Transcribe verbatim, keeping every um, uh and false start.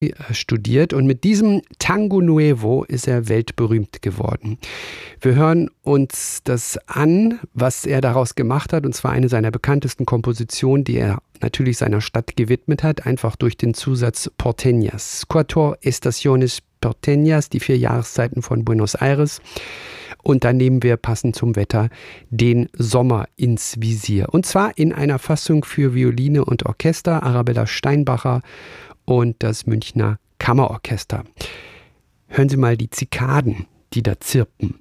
studiert und mit diesem Tango Nuevo ist er weltberühmt geworden. Wir hören uns das an, was er daraus gemacht hat, und zwar eine seiner bekanntesten Kompositionen, die er natürlich seiner Stadt gewidmet hat, einfach durch den Zusatz Porteñas. Cuatro Estaciones Porteñas, die vier Jahreszeiten von Buenos Aires. Und dann nehmen wir passend zum Wetter den Sommer ins Visier. Und zwar in einer Fassung für Violine und Orchester, Arabella Steinbacher und das Münchner Kammerorchester. Hören Sie mal die Zikaden, die da zirpen.